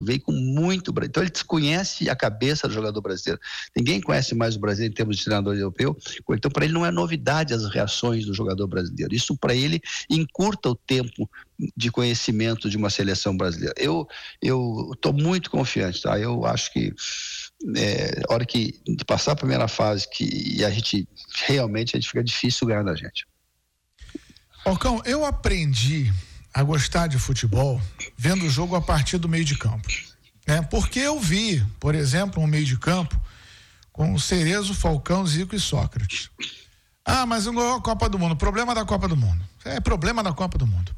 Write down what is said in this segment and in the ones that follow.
veio com muito... Então, ele desconhece a cabeça do jogador brasileiro. Ninguém conhece mais o brasileiro em termos de treinador europeu. Então, para ele não é novidade as reações do jogador brasileiro. Isso, para ele, encurta o tempo de conhecimento de uma seleção brasileira. Eu estou muito confiante, tá? Eu acho que a hora que de passar a primeira fase, que a gente fica difícil ganhar da gente. Falcão, eu aprendi a gostar de futebol vendo o jogo a partir do meio de campo, né? Porque eu vi, por exemplo, um meio de campo com o Cerezo, Falcão, Zico e Sócrates. Mas não ganhou a Copa do Mundo. Problema da Copa do Mundo. Problema da Copa do Mundo.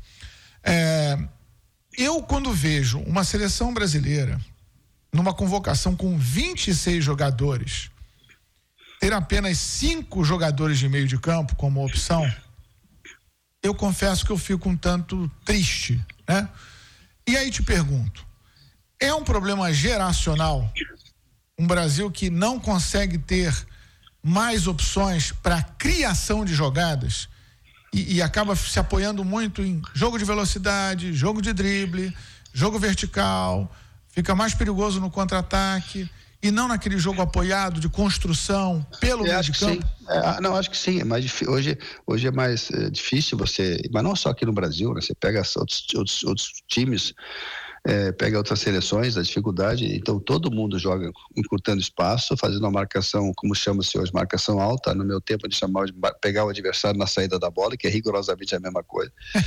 Eu, quando vejo uma seleção brasileira numa convocação com 26 jogadores, ter apenas 5 jogadores de meio de campo como opção, eu confesso que eu fico um tanto triste, né? E aí te pergunto, é um problema geracional? Um Brasil que não consegue ter mais opções para criação de jogadas e acaba se apoiando muito em jogo de velocidade, jogo de drible, jogo vertical, fica mais perigoso no contra-ataque e não naquele jogo apoiado de construção pelo meio de campo? Não, acho que sim, é mais difícil. Hoje é mais difícil você, mas não só aqui no Brasil, né? Você pega outros times, pega outras seleções, a dificuldade, então todo mundo joga encurtando espaço, fazendo uma marcação, como chama-se hoje, marcação alta. No meu tempo de chamar de pegar o adversário na saída da bola, que é rigorosamente a mesma coisa.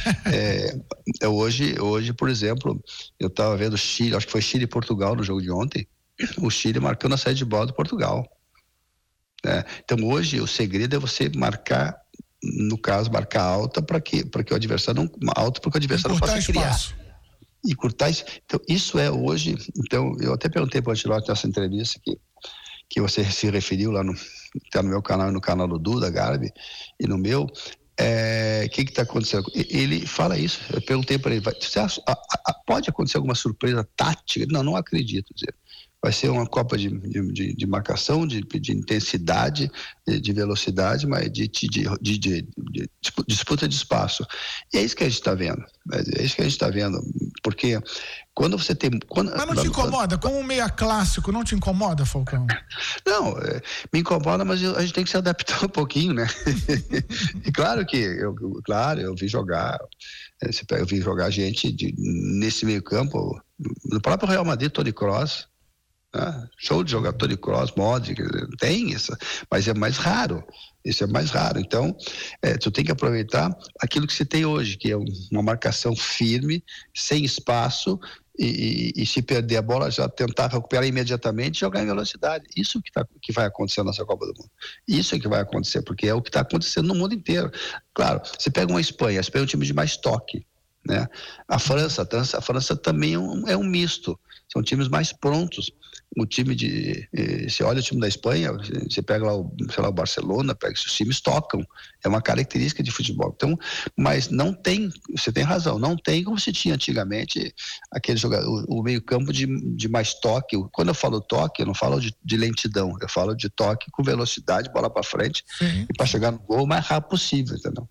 Hoje, por exemplo, eu estava vendo Chile, acho que foi Chile e Portugal no jogo de ontem, o Chile marcando a saída de bola do Portugal. Então hoje o segredo é você marcar, no caso, marcar alta para que o adversário não possa criar e curtar isso. Então isso é hoje. Então eu até perguntei para o Ancelotti nessa entrevista que você se referiu lá tá no meu canal e no canal do Duda Garbi e no meu, o que está acontecendo? Ele fala isso. Eu perguntei para ele, você acha, pode acontecer alguma surpresa tática? Não acredito, dizer. Vai ser uma Copa de marcação, de intensidade, de velocidade, mas de disputa de espaço. E é isso que a gente está vendo. Porque quando você tem... Mas não te incomoda? Como um meia clássico, não te incomoda, Falcão? Não, me incomoda, mas a gente tem que se adaptar um pouquinho, né? E claro que eu vi jogar... Eu vi jogar gente nesse meio campo, no próprio Real Madrid, Toni Kroos, show de jogador de cross, Modric, tem isso, mas é mais raro. Isso é mais raro. Então, tu tem que aproveitar aquilo que você tem hoje, que é uma marcação firme, sem espaço, e se perder a bola, já tentar recuperar imediatamente e jogar em velocidade. Isso que vai acontecer na nossa Copa do Mundo. Isso é que vai acontecer, porque é o que está acontecendo no mundo inteiro. Claro, você pega uma Espanha, a Espanha é um time de mais toque, né? A França também é um misto, são times mais prontos. Você olha o time da Espanha, você pega lá o Barcelona, os times tocam, é uma característica de futebol. Então, mas não tem, você tem razão, não tem como se tinha antigamente aquele jogador, o meio campo de mais toque. Quando eu falo toque, eu não falo de lentidão, eu falo de toque com velocidade, bola para frente, e para chegar no gol o mais rápido possível, entendeu?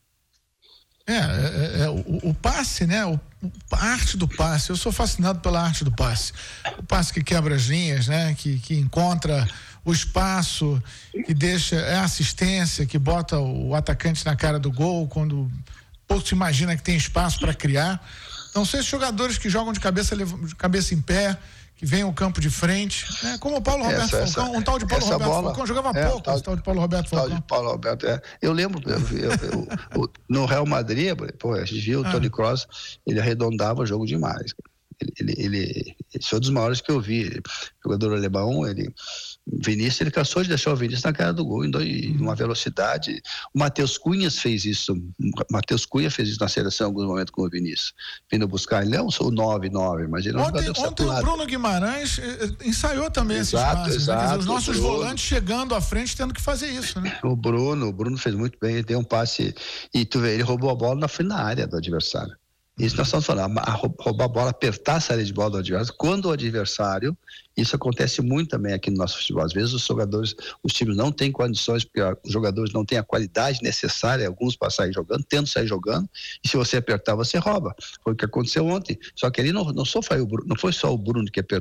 O passe, né? A arte do passe. Eu sou fascinado pela arte do passe. O passe que quebra as linhas, né? Que encontra o espaço, que deixa assistência, que bota o atacante na cara do gol quando pouco se imagina que tem espaço para criar. Então, são esses jogadores que jogam de cabeça em pé, que vem o campo de frente, né? Como o Paulo Roberto Falcão, um tal de Paulo Roberto Falcão jogava pouco, esse tal de Paulo Roberto Falcão. Paulo Roberto, Eu lembro, no Real Madrid, a gente viu o Toni Kroos, ele arredondava o jogo demais. Ele foi um dos maiores que eu vi, jogador alemão. Vinícius, ele cansou de deixar o Vinícius na cara do gol em uma velocidade. O Matheus Cunha fez isso na seleção em alguns momentos com o Vinícius, vindo buscar. Ele é o 9-9, mas ele é um jogador que ontem o Bruno Guimarães ensaiou também esse espaço, exato, né? Dizer, os nossos volantes chegando à frente tendo que fazer isso, né? O Bruno fez muito bem, ele deu um passe e tu vê, ele roubou a bola na frente da área do adversário. Isso nós estamos falando, roubar a bola, apertar a saída de bola do adversário, quando o adversário, isso acontece muito também aqui no nosso futebol, às vezes os times não têm condições, porque os jogadores não têm a qualidade necessária, alguns para sair jogando, tendo sair jogando, e se você apertar, você rouba. Foi o que aconteceu ontem, só que ali não foi só o Bruno que apertou.